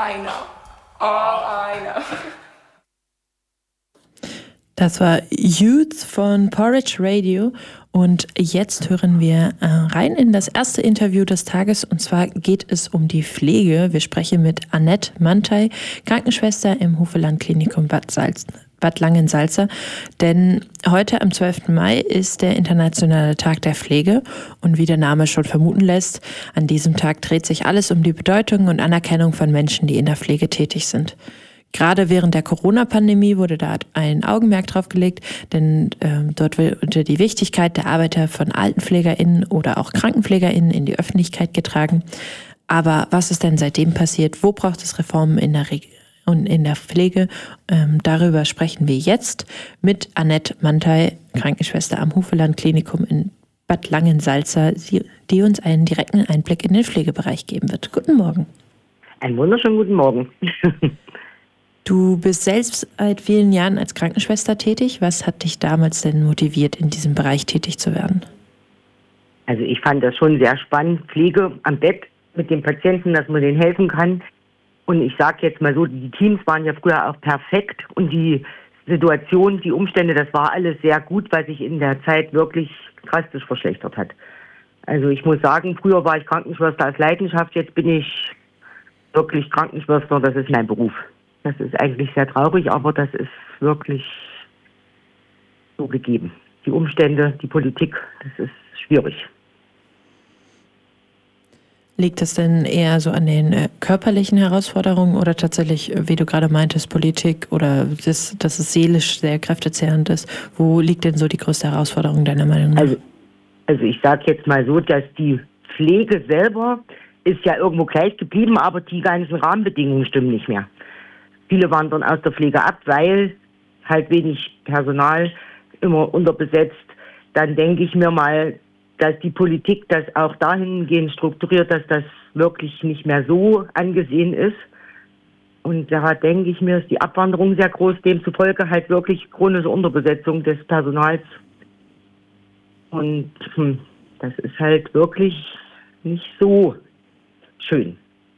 I know. All I know. Das war Youth von Porridge Radio und jetzt hören wir rein in das erste Interview des Tages und zwar geht es um die Pflege. Wir sprechen mit Annette Mantei, Krankenschwester im Hufeland-Klinikum Bad Langensalza, denn heute am 12. Mai ist der internationale Tag der Pflege und wie der Name schon vermuten lässt, an diesem Tag dreht sich alles um die Bedeutung und Anerkennung von Menschen, die in der Pflege tätig sind. Gerade während der Corona-Pandemie wurde da ein Augenmerk drauf gelegt, denn dort wurde die Wichtigkeit der Arbeiter von AltenpflegerInnen oder auch KrankenpflegerInnen in die Öffentlichkeit getragen. Aber was ist denn seitdem passiert? Wo braucht es Reformen in der Pflege? Darüber sprechen wir jetzt mit Annette Mantei, Krankenschwester am Hufeland-Klinikum in Bad Langensalza, die uns einen direkten Einblick in den Pflegebereich geben wird. Guten Morgen. Einen wunderschönen guten Morgen. Du bist selbst seit vielen Jahren als Krankenschwester tätig. Was hat dich damals denn motiviert, in diesem Bereich tätig zu werden? Also ich fand das schon sehr spannend, Pflege am Bett mit den Patienten, dass man denen helfen kann. Und ich sage jetzt mal so, die Teams waren ja früher auch perfekt und die Situation, die Umstände, das war alles sehr gut, weil sich in der Zeit wirklich drastisch verschlechtert hat. Also ich muss sagen, früher war ich Krankenschwester als Leidenschaft, jetzt bin ich wirklich Krankenschwester, das ist mein Beruf. Das ist eigentlich sehr traurig, aber das ist wirklich so gegeben. Die Umstände, die Politik, das ist schwierig. Liegt es denn eher so an den körperlichen Herausforderungen oder tatsächlich, wie du gerade meintest, Politik oder dass es seelisch sehr kräftezehrend ist? Wo liegt denn so die größte Herausforderung deiner Meinung nach? Also ich sage jetzt mal so, dass die Pflege selber ist ja irgendwo gleich geblieben, aber die ganzen Rahmenbedingungen stimmen nicht mehr. Viele wandern aus der Pflege ab, weil halt wenig Personal, immer unterbesetzt. Dann denke ich mir mal, dass die Politik das auch dahingehend strukturiert, dass das wirklich nicht mehr so angesehen ist. Und da denke ich mir, ist die Abwanderung sehr groß, demzufolge halt wirklich chronische Unterbesetzung des Personals. Und das ist halt wirklich nicht so schön.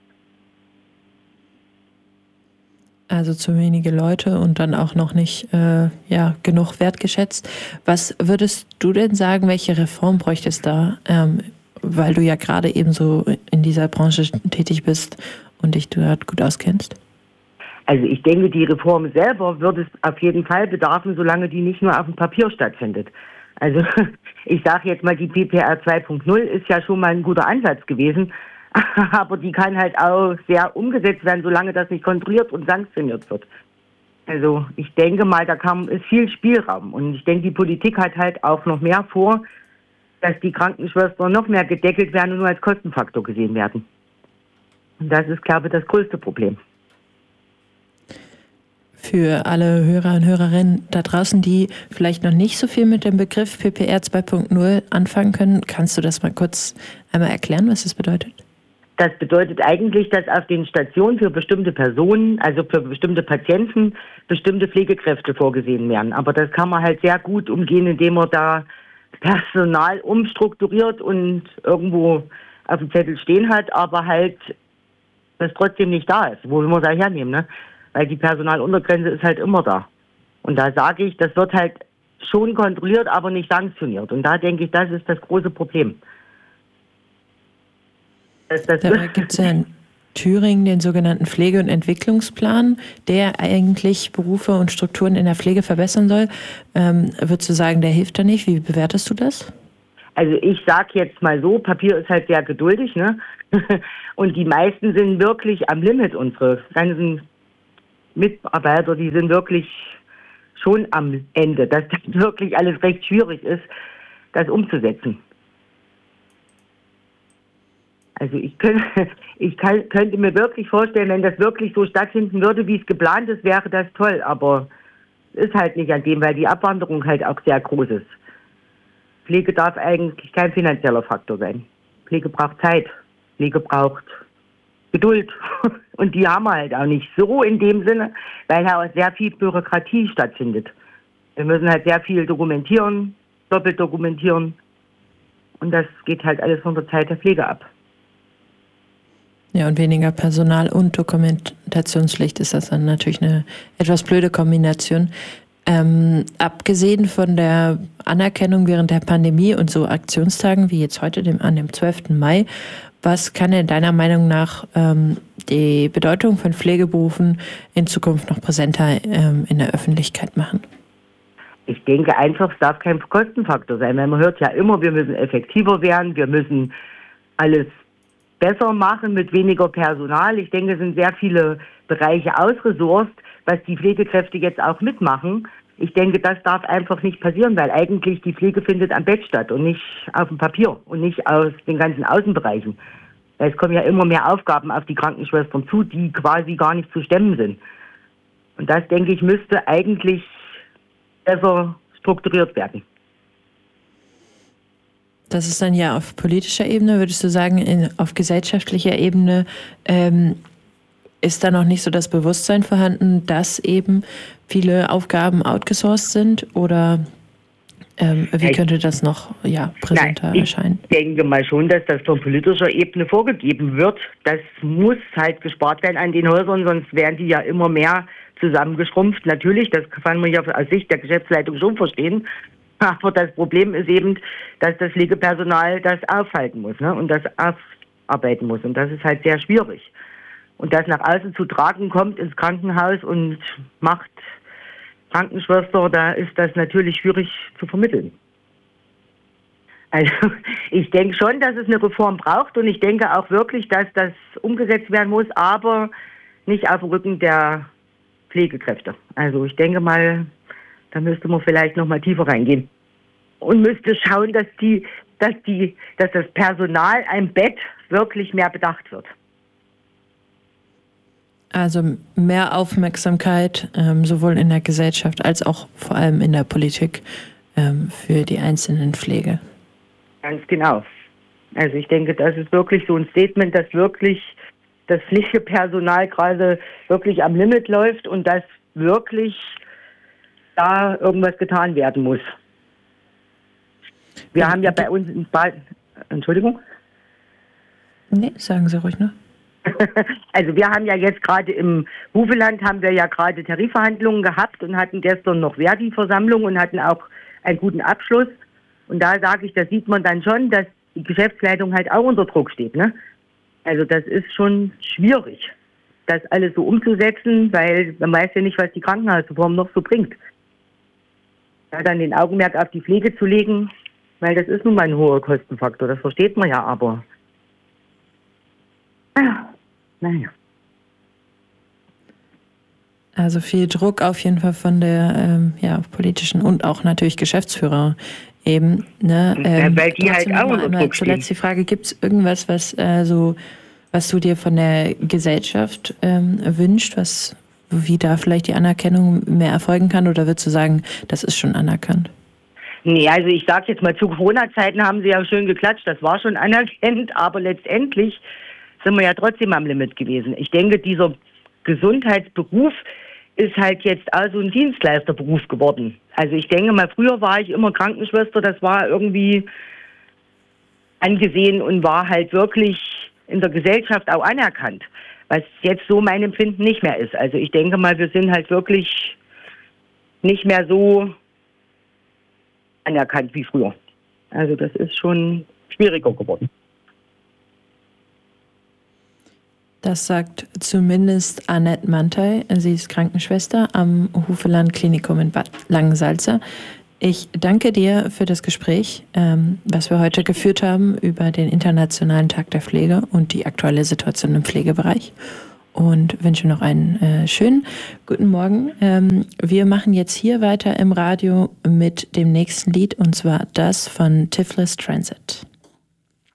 Also zu wenige Leute und dann auch noch nicht genug wertgeschätzt. Was würdest du denn sagen, welche Reform bräuchte es da, weil du ja gerade eben so in dieser Branche tätig bist und dich dort gut auskennst? Also ich denke, die Reform selber würde es auf jeden Fall bedarfen, solange die nicht nur auf dem Papier stattfindet. Also ich sage jetzt mal, die PPR 2.0 ist ja schon mal ein guter Ansatz gewesen, aber die kann halt auch sehr umgesetzt werden, solange das nicht kontrolliert und sanktioniert wird. Also ich denke mal, ist viel Spielraum. Und ich denke, die Politik hat halt auch noch mehr vor, dass die Krankenschwestern noch mehr gedeckelt werden und nur als Kostenfaktor gesehen werden. Und das ist, glaube ich, das größte Problem. Für alle Hörer und Hörerinnen da draußen, die vielleicht noch nicht so viel mit dem Begriff PPR 2.0 anfangen können, kannst du das mal kurz einmal erklären, was das bedeutet? Das bedeutet eigentlich, dass auf den Stationen für bestimmte Personen, also für bestimmte Patienten, bestimmte Pflegekräfte vorgesehen werden. Aber das kann man halt sehr gut umgehen, indem man da Personal umstrukturiert und irgendwo auf dem Zettel stehen hat, aber halt das trotzdem nicht da ist. Wo will man da hernehmen, ne? Weil die Personaluntergrenze ist halt immer da. Und da sage ich, das wird halt schon kontrolliert, aber nicht sanktioniert. Und da denke ich, das ist das große Problem. Dabei gibt es ja in Thüringen den sogenannten Pflege- und Entwicklungsplan, der eigentlich Berufe und Strukturen in der Pflege verbessern soll. Würdest du sagen, der hilft da nicht? Wie bewertest du das? Also ich sage jetzt mal so, Papier ist halt sehr geduldig, ne? Und die meisten sind wirklich am Limit, unsere ganzen Mitarbeiter, die sind wirklich schon am Ende, dass das wirklich alles recht schwierig ist, das umzusetzen. Also ich könnte mir wirklich vorstellen, wenn das wirklich so stattfinden würde, wie es geplant ist, wäre das toll. Aber es ist halt nicht an dem, weil die Abwanderung halt auch sehr groß ist. Pflege darf eigentlich kein finanzieller Faktor sein. Pflege braucht Zeit. Pflege braucht Geduld. Und die haben wir halt auch nicht so in dem Sinne, weil ja auch sehr viel Bürokratie stattfindet. Wir müssen halt sehr viel dokumentieren, doppelt dokumentieren. Und das geht halt alles von der Zeit der Pflege ab. Ja, und weniger Personal und Dokumentationspflicht ist das dann natürlich eine etwas blöde Kombination. Abgesehen von der Anerkennung während der Pandemie und so Aktionstagen wie jetzt heute, an dem 12. Mai, was kann denn deiner Meinung nach die Bedeutung von Pflegeberufen in Zukunft noch präsenter in der Öffentlichkeit machen? Ich denke einfach, es darf kein Kostenfaktor sein, weil man hört ja immer, wir müssen effektiver werden, wir müssen alles besser machen mit weniger Personal. Ich denke, es sind sehr viele Bereiche ausresourced, was die Pflegekräfte jetzt auch mitmachen. Ich denke, das darf einfach nicht passieren, weil eigentlich die Pflege findet am Bett statt und nicht auf dem Papier und nicht aus den ganzen Außenbereichen. Es kommen ja immer mehr Aufgaben auf die Krankenschwestern zu, die quasi gar nicht zu stemmen sind. Und das, denke ich, müsste eigentlich besser strukturiert werden. Das ist dann ja auf politischer Ebene, würdest du sagen, auf gesellschaftlicher Ebene ist da noch nicht so das Bewusstsein vorhanden, dass eben viele Aufgaben outgesourced sind? Oder wie könnte das noch präsenter erscheinen? Ich denke mal schon, dass das von politischer Ebene vorgegeben wird. Das muss halt gespart werden an den Häusern, sonst werden die ja immer mehr zusammengeschrumpft. Natürlich, das kann man ja aus Sicht der Geschäftsleitung schon verstehen. Aber das Problem ist eben, dass das Pflegepersonal das aufhalten muss, ne? Und das aufarbeiten muss. Und das ist halt sehr schwierig. Und das nach außen zu tragen kommt ins Krankenhaus und macht Krankenschwester, da ist das natürlich schwierig zu vermitteln. Also ich denke schon, dass es eine Reform braucht und ich denke auch wirklich, dass das umgesetzt werden muss, aber nicht auf dem Rücken der Pflegekräfte. Also ich denke mal, da müsste man vielleicht noch mal tiefer reingehen und müsste schauen, dass das Personal am Bett wirklich mehr bedacht wird. Also mehr Aufmerksamkeit, sowohl in der Gesellschaft als auch vor allem in der Politik für die einzelnen Pflege. Ganz genau. Also ich denke, das ist wirklich so ein Statement, dass wirklich das Pflegepersonal gerade wirklich am Limit läuft und dass wirklich da irgendwas getan werden muss. Wir haben ja bei uns in Baden... Entschuldigung? Nee, sagen Sie ruhig, ne? Also wir haben ja jetzt gerade im Hufeland haben wir ja gerade Tarifverhandlungen gehabt und hatten gestern noch Verdi-Versammlung und hatten auch einen guten Abschluss. Und da sage ich, da sieht man dann schon, dass die Geschäftsleitung halt auch unter Druck steht, ne? Also das ist schon schwierig, das alles so umzusetzen, weil man weiß ja nicht, was die Krankenhausreform noch so bringt. Da dann den Augenmerk auf die Pflege zu legen, weil das ist nun mal ein hoher Kostenfaktor, das versteht man ja, aber naja. Also viel Druck auf jeden Fall von der politischen und auch natürlich Geschäftsführer eben. Ne? Weil die halt auch unter Druck stehen. Zuletzt die Frage, gibt es irgendwas, was du dir von der Gesellschaft wünscht, wie da vielleicht die Anerkennung mehr erfolgen kann, oder würdest du sagen, das ist schon anerkannt? Nee, also ich sage jetzt mal, zu Corona-Zeiten haben sie ja schön geklatscht, das war schon anerkannt, aber letztendlich sind wir ja trotzdem am Limit gewesen. Ich denke, dieser Gesundheitsberuf ist halt jetzt also ein Dienstleisterberuf geworden. Also ich denke mal, früher war ich immer Krankenschwester, das war irgendwie angesehen und war halt wirklich in der Gesellschaft auch anerkannt, was jetzt so mein Empfinden nicht mehr ist. Also ich denke mal, wir sind halt wirklich nicht mehr so anerkannt wie früher. Also das ist schon schwieriger geworden. Das sagt zumindest Annette Mantei. Sie ist Krankenschwester am Hufeland Klinikum in Bad Langensalza. Ich danke dir für das Gespräch, was wir heute geführt haben über den Internationalen Tag der Pflege und die aktuelle Situation im Pflegebereich. Und wünsche noch einen schönen guten Morgen. Wir machen jetzt hier weiter im Radio mit dem nächsten Lied, und zwar das von Tiflis Transit.